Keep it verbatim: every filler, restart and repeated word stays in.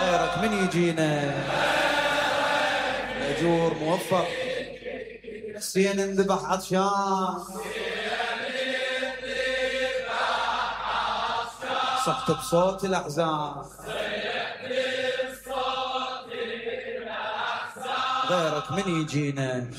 غيرك من يجينا مأجور موفق حسين انذبح عطشان صحت بصوت الأحزان غيرك من يجينا